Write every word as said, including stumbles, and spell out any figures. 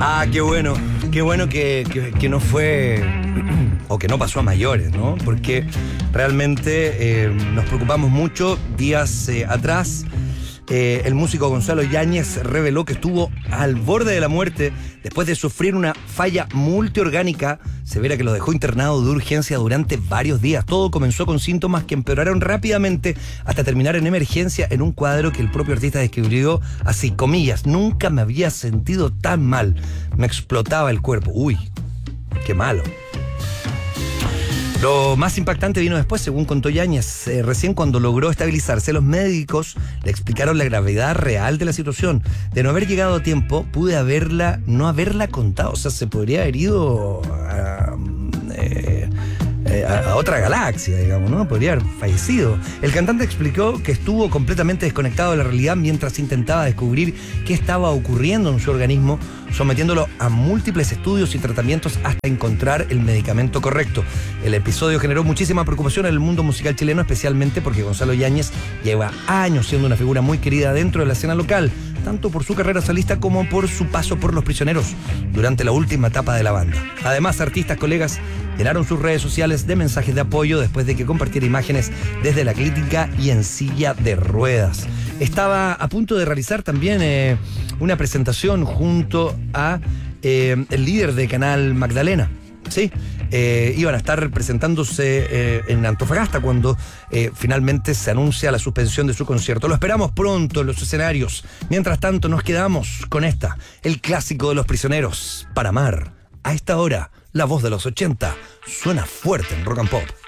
Ah, qué bueno, qué bueno que, que, que no fue, o que no pasó a mayores, ¿no? Porque realmente eh, nos preocupamos mucho. Días eh, atrás, eh, el músico Gonzalo Yáñez reveló que estuvo al borde de la muerte después de sufrir una falla multiorgánica severa que lo dejó internado de urgencia durante varios días. Todo comenzó con síntomas que empeoraron rápidamente hasta terminar en emergencia en un cuadro que el propio artista describió así, comillas: nunca me había sentido tan mal, me explotaba el cuerpo. Uy, qué malo. Lo más impactante vino después, según contó Yáñez. Eh, recién cuando logró estabilizarse, los médicos le explicaron la gravedad real de la situación. De no haber llegado a tiempo, pude haberla, no haberla contado. O sea, se podría haber ido a, eh, a, a otra galaxia, digamos, ¿no? Podría haber fallecido. El cantante explicó que estuvo completamente desconectado de la realidad mientras intentaba descubrir qué estaba ocurriendo en su organismo, sometiéndolo a múltiples estudios y tratamientos hasta encontrar el medicamento correcto. El episodio generó muchísima preocupación en el mundo musical chileno, especialmente porque Gonzalo Yáñez lleva años siendo una figura muy querida dentro de la escena local, tanto por su carrera solista como por su paso por Los Prisioneros durante la última etapa de la banda. Además, artistas, colegas llenaron sus redes sociales de mensajes de apoyo después de que compartiera imágenes desde la clínica y en silla de ruedas. Estaba a punto de realizar también eh, una presentación junto a eh, el líder de Canal Magdalena. Sí, eh, iban a estar presentándose eh, en Antofagasta cuando eh, finalmente se anuncia la suspensión de su concierto. Lo esperamos pronto en los escenarios. Mientras tanto, nos quedamos con esta, el clásico de Los Prisioneros, Para Amar. A esta hora, la voz de los ochenta suena fuerte en Rock and Pop.